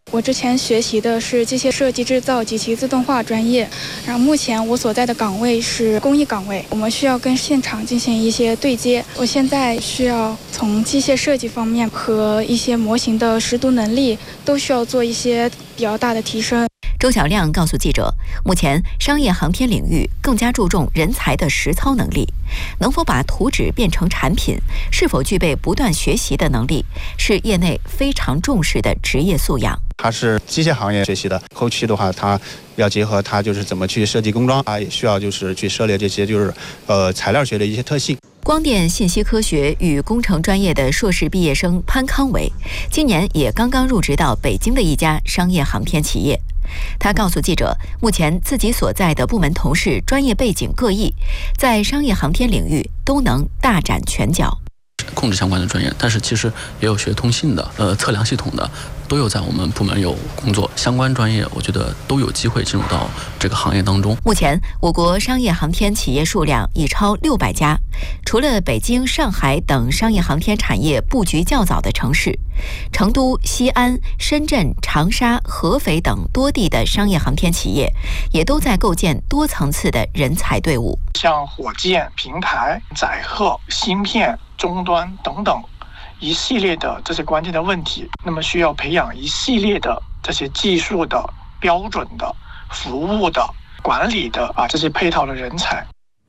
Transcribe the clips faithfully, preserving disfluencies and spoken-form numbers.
我之前学习的是机械设计制造及其自动化专业，然后目前我所在的岗位是工艺岗位，我们需要跟现场进行一些对接。我现在需要从机械设计方面和一些模型的识读能力都需要做一些比较大的提升。 周小亮告诉记者，目前商业航天领域更加注重人才的实操能力，能否把图纸变成产品，是否具备不断学习的能力，是业内非常重视的职业素养。 它是机械行业学习的，后期的话，它要结合它就是怎么去设计工装，它也需要就是去涉猎这些就是呃材料学的一些特性。 光电信息科学与工程专业的硕士毕业生潘康伟，今年也刚刚入职到北京的一家商业航天企业。他告诉记者，目前自己所在的部门同事专业背景各异，在商业航天领域都能大展拳脚。 控制相关的专业，但是其实也有学通信的，呃，测量系统的，都有在我们部门有工作。相关专业，我觉得都有机会进入到这个行业当中。 目前，我国商业航天企业数量已超六百家。除了北京、上海等商业航天产业布局较早的城市，成都、西安、深圳、长沙、合肥等多地的商业航天企业，也都在构建多层次的人才队伍。 像火箭、平台、载荷、芯片、终端等等一系列的这些关键的问题，那么需要培养一系列的这些技术的、标准的、服务的、管理的啊这些配套的人才。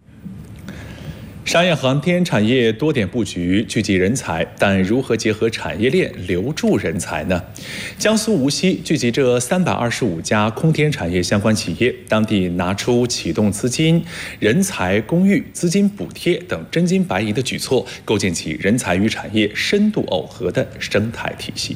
商业航天产业多点布局，聚集人才，但如何结合产业链留住人才呢？江苏无锡聚集这三百二十五家空天产业相关企业，当地拿出启动资金、人才公寓、资金补贴等真金白银的举措，构建起人才与产业深度耦合的生态体系。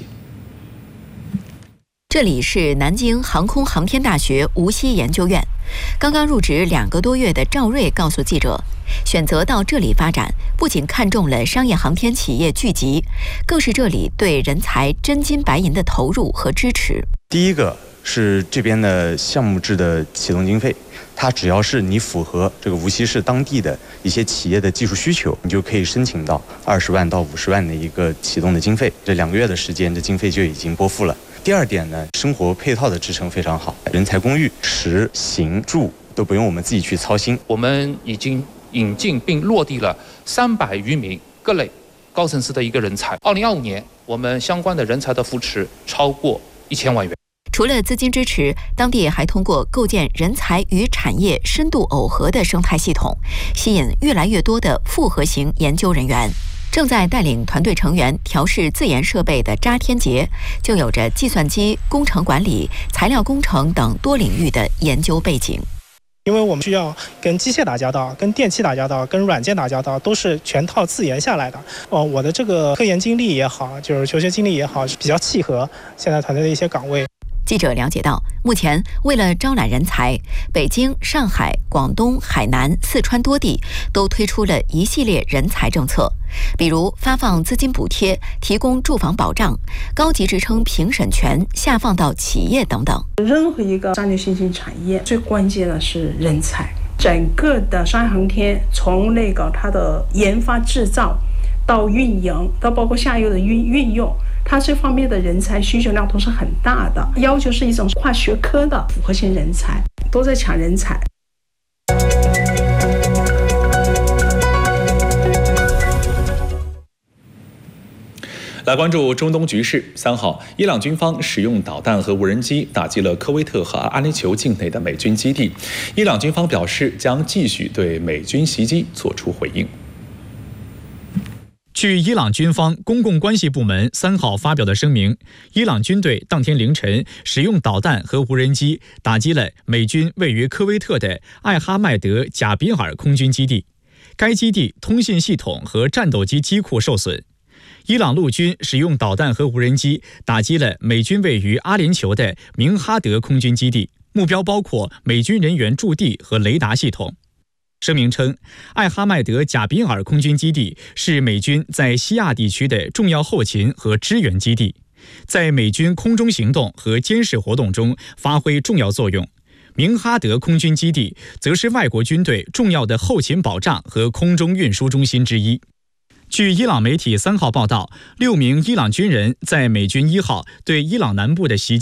这里是南京航空航天大学无锡研究院，刚刚入职两个多月的赵瑞告诉记者，选择到这里发展，不仅看中了商业航天企业聚集，更是这里对人才真金白银的投入和支持。 第一个是这边的项目制的启动经费，它只要是你符合这个无锡市当地的一些企业的技术需求，你就可以申请到二十万到五十万的一个启动的经费，这两个月的时间，这经费就已经拨付了。第二点呢，生活配套的支撑非常好，人才公寓、食、行、住都不用我们自己去操心。 我们已经引进并落地了三百余名各类高层次的一个人才。二零二五年，我们相关的人才的扶持超过一千万元。 除了资金支持，当地还通过构建人才与产业深度耦合的生态系统，吸引越来越多的复合型研究人员。正在带领团队成员调试自研设备的扎天杰，就有着计算机、工程管理、材料工程等多领域的研究背景。 因为我们需要跟机械打交道、跟电气打交道、跟软件打交道，都是全套自研下来的。哦，我的这个科研经历也好，就是求学经历也好，比较契合现在团队的一些岗位。 记者了解到，目前为了招揽人才，北京、上海、广东、海南、四川多地都推出了一系列人才政策，比如发放资金补贴、提供住房保障、高级职称评审权下放到企业等等。 任何一个战略新兴产业，最关键的是人才。整个的商业航天，从那个它的研发制造到运营，到包括下游的运运用，它这方面的人才需求量都是很大的，要求是一种跨学科的复合型人才，都在抢人才。 来关注中东局势。三号，伊朗军方使用导弹和无人机打击了科威特和阿联酋境内的美军基地。伊朗军方表示将继续对美军袭击作出回应。 据伊朗军方公共关系部门三号发表的声明，伊朗军队当天凌晨使用导弹和无人机打击了美军位于科威特的艾哈迈德贾比尔空军基地，该基地通信系统和战斗机机库受损。伊朗陆军使用导弹和无人机打击了美军位于阿联酋的明哈德空军基地，目标包括美军人员驻地和雷达系统。声明称，艾哈迈德贾比尔空军基地是美军在西亚地区的重要后勤和支援基地，在美军空中行动和监视活动中发挥重要作用。明哈德空军基地则是外国军队重要的后勤保障和空中运输中心之一。据伊朗媒体三号报道，六名伊朗军人在美军一号对伊朗南部的袭击